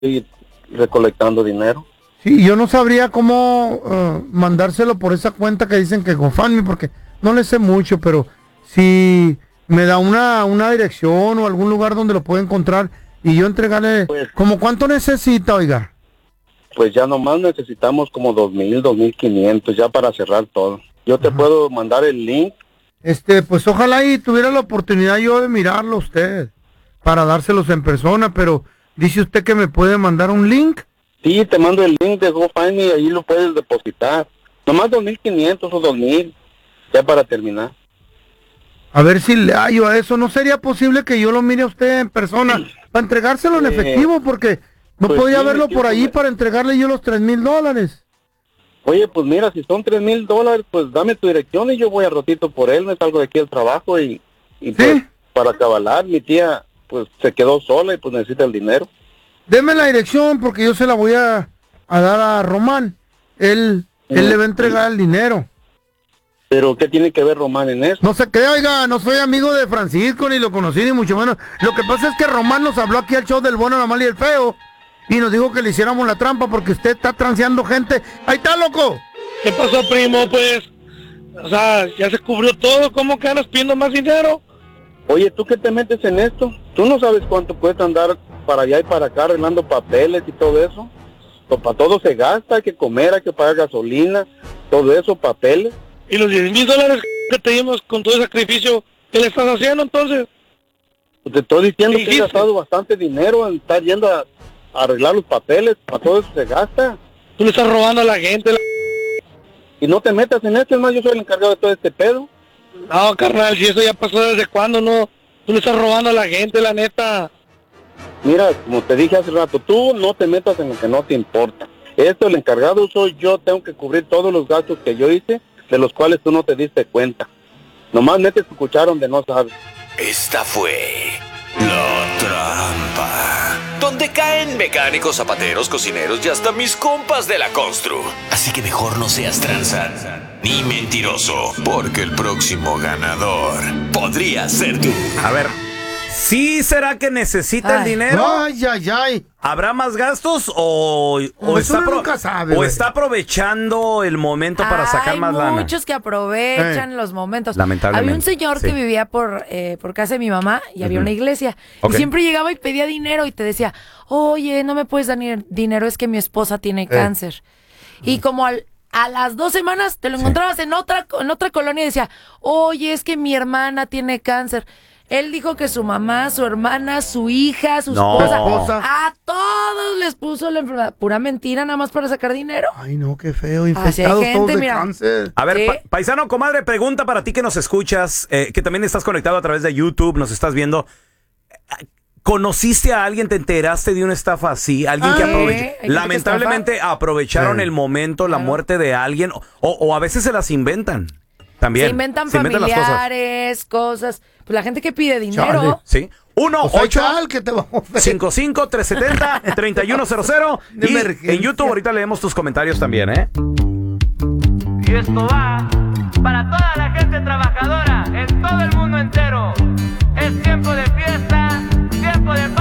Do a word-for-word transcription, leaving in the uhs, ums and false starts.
recolectando dinero. Sí, yo no sabría cómo uh, mandárselo por esa cuenta que dicen que GoFundMe, porque no le sé mucho, pero si me da una, una dirección o algún lugar donde lo pueda encontrar y yo entregarle, pues, ¿como cuánto necesita, oiga? Pues ya nomás necesitamos como dos mil, dos mil quinientos ya para cerrar todo. Yo te Ajá. puedo mandar el link. Este, pues ojalá y tuviera la oportunidad yo de mirarlo a usted para dárselos en persona, pero dice usted que me puede mandar un link. Sí, te mando el link de GoFundMe y ahí lo puedes depositar. Nomás dos mil quinientos o dos mil, ya para terminar. A ver si le hallo a eso. ¿No sería posible que yo lo mire a usted en persona sí. para entregárselo en eh, efectivo? Porque no pues podía sí, verlo por allí para entregarle yo los tres mil dólares. Oye, pues mira, si son tres mil dólares, pues dame tu dirección y yo voy a ratito por él. Me salgo de aquí al trabajo y, y ¿Sí? pues para acabalar, mi tía pues se quedó sola y pues necesita el dinero. Deme la dirección porque yo se la voy a, a dar a Román. Él, sí. él le va a entregar el dinero. ¿Pero qué tiene que ver Román en eso? No sé qué, oiga, no soy amigo de Francisco, ni lo conocí, ni mucho menos. Lo que pasa es que Román nos habló aquí al show del bueno, la mala y el feo, y nos dijo que le hiciéramos la trampa porque usted está transeando gente. ¡Ahí está, loco! ¿Qué pasó, primo? Pues, o sea, ya se cubrió todo, ¿cómo que andas pidiendo más dinero? Oye, ¿tú qué te metes en esto? ¿Tú no sabes cuánto cuesta andar para allá y para acá arreglando papeles y todo eso? Pues para todo se gasta, hay que comer, hay que pagar gasolina, todo eso, papeles. ¿Y los diez mil dólares que te dimos con todo el sacrificio, qué le estás haciendo entonces? Pues te estoy diciendo que he gastado bastante dinero en estar yendo a, a arreglar los papeles, para todo eso se gasta. Tú le estás robando a la gente. La... Y no te metas en esto, es más, yo soy el encargado de todo este pedo. No, carnal, si eso ya pasó desde cuándo, no. Tú le estás robando a la gente, la neta. Mira, como te dije hace rato, tú no te metas en lo que no te importa. Esto, el encargado soy yo, tengo que cubrir todos los gastos que yo hice, de los cuales tú no te diste cuenta. Nomás metes tu cuchara donde no sabes. Esta fue La Trampa, donde caen mecánicos, zapateros, cocineros y hasta mis compas de la constru. Así que mejor no seas tranza ni mentiroso, porque el próximo ganador podría ser tú. A ver, ¿sí será que necesita ay. el dinero? Ay, ay, ay. ¿Habrá más gastos o, o, está, pro, sabe, o está aprovechando el momento para sacar hay más lana? Hay muchos que aprovechan eh. los momentos. Lamentablemente. Había un señor sí. que vivía por, eh, por casa de mi mamá y había uh-huh. una iglesia. Okay. Y siempre llegaba y pedía dinero y te decía, oye, no me puedes dar dinero, es que mi esposa tiene eh. cáncer. Uh-huh. Y como al... A las dos semanas te lo encontrabas sí. en otra en otra colonia y decía, oye, es que mi hermana tiene cáncer. Él dijo que su mamá, su hermana, su hija, su no. esposa, a todos les puso la enfermedad. Pura mentira, nada más para sacar dinero. Ay, no, qué feo, infectados gente, todos de mira, cáncer. A ver, ¿sí? pa- paisano, comadre, pregunta para ti que nos escuchas, eh, que también estás conectado a través de YouTube, nos estás viendo. ¿Conociste a alguien, te enteraste de una estafa así? Alguien ah, que aprovechó. Lamentablemente aprovecharon sí. el momento, la claro. muerte de alguien, o, o a veces se las inventan. También. Se inventan se familiares, cosas. cosas. Pues la gente que pide dinero. Chale. Sí. uno ocho pues cinco cinco tres siete cero tres uno cero cero. Y en YouTube ahorita leemos tus comentarios también, ¿eh? Y esto va para toda la gente trabajadora en todo el mundo entero. Es tiempo de fiesta, tiempo de paz.